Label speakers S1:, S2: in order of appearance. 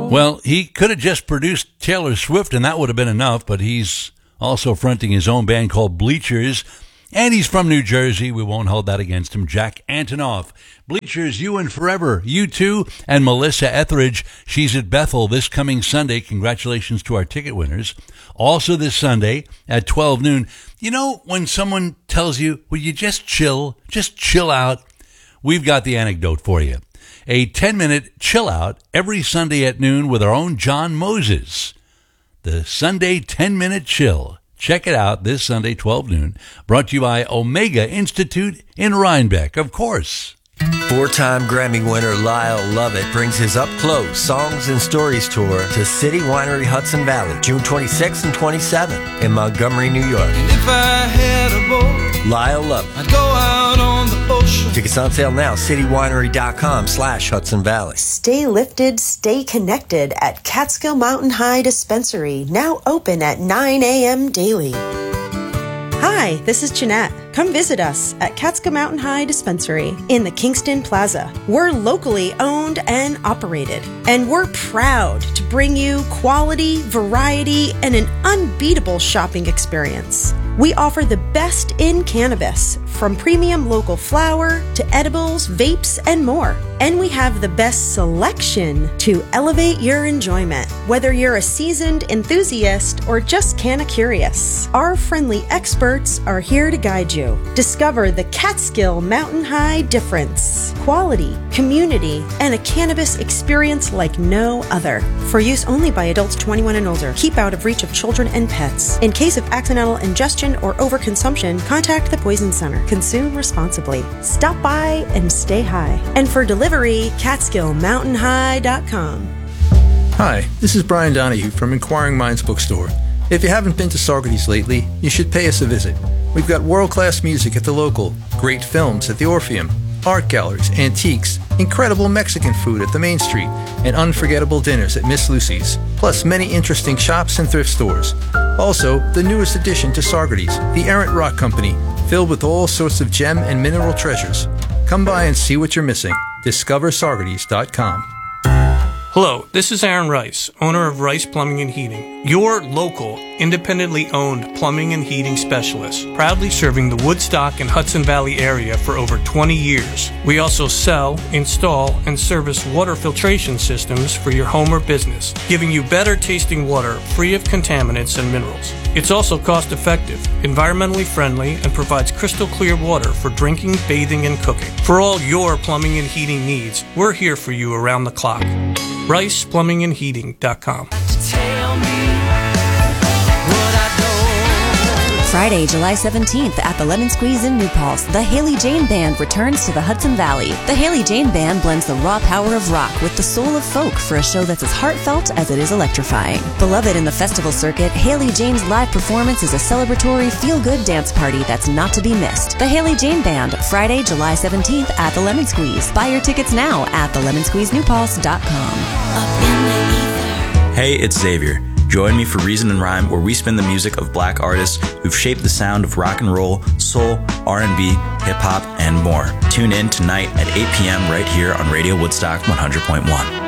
S1: Well, he could have just produced Taylor Swift and that would have been enough, but he's also fronting his own band called Bleachers, and he's from New Jersey. We won't hold that against him. Jack Antonoff. Bleachers, You and Forever, U2, and Melissa Etheridge. She's at Bethel this coming Sunday. Congratulations to our ticket winners. Also this Sunday at 12 noon. You know, when someone tells you, will you just chill out? We've got the anecdote for you. A 10-minute chill out every Sunday at noon with our own John Moses. The Sunday 10-minute chill. Check it out this Sunday, 12 noon. Brought to you by Omega Institute in Rhinebeck, of course.
S2: Four-time Grammy winner Lyle Lovett brings his up-close Songs and Stories tour to City Winery Hudson Valley, June 26th and 27th in Montgomery, New York.
S3: And if I had a boat,
S2: Lyle Lovett.
S3: I'd go out on the ocean.
S2: Tickets on sale now, citywinery.com/Hudson Valley.
S4: Stay lifted, stay connected at Catskill Mountain High Dispensary, now open at 9 a.m. daily. Hi, this is Jeanette. Come visit us at Catskill Mountain High Dispensary in the Kingston Plaza. We're locally owned and operated, and we're proud to bring you quality, variety, and an unbeatable shopping experience. We offer the best in cannabis, from premium local flower to edibles, vapes, and more. And we have the best selection to elevate your enjoyment, whether you're a seasoned enthusiast or just kinda curious. Our friendly experts are here to guide you. Discover the Catskill Mountain High difference. Quality, community, and a cannabis experience like no other. For use only by adults 21 and older. Keep out of reach of children and pets. In case of accidental ingestion or overconsumption, contact the Poison Center. Consume responsibly. Stop by and stay high. And for delivery, CatskillMountainHigh.com.
S5: Hi, this is Brian Donahue from Inquiring Minds Bookstore. If you haven't been to Saugerties lately, you should pay us a visit. We've got world-class music at the local, great films at the Orpheum, art galleries, antiques, incredible Mexican food at the Main Street, and unforgettable dinners at Miss Lucy's, plus many interesting shops and thrift stores. Also, the newest addition to Saugerties, the Errant Rock Company, filled with all sorts of gem and mineral treasures. Come by and see what you're missing. DiscoverSaugerties.com.
S6: Hello, this is Aaron Rice, owner of Rice Plumbing and Heating, your local, independently owned plumbing and heating specialist, proudly serving the Woodstock and Hudson Valley area for over 20 years. We also sell, install, and service water filtration systems for your home or business, giving you better tasting water free of contaminants and minerals. It's also cost effective, environmentally friendly, and provides crystal clear water for drinking, bathing, and cooking. For all your plumbing and heating needs, we're here for you around the clock. RicePlumbingandHeating.com.
S7: Friday, July 17th at the Lemon Squeeze in New Paltz, the Haley Jane Band returns to the Hudson Valley. The Haley Jane Band blends the raw power of rock with the soul of folk for a show that's as heartfelt as it is electrifying. Beloved in the festival circuit, Haley Jane's live performance is a celebratory, feel-good dance party that's not to be missed. The Haley Jane Band, Friday, July 17th at the Lemon Squeeze. Buy your tickets now at thelemonsqueezenewpaltz.com.
S8: Hey, it's Xavier. Join me for Reason and Rhyme, where we spin the music of black artists who've shaped the sound of rock and roll, soul, R&B, hip-hop, and more. Tune in tonight at 8 p.m. right here on Radio Woodstock 100.1.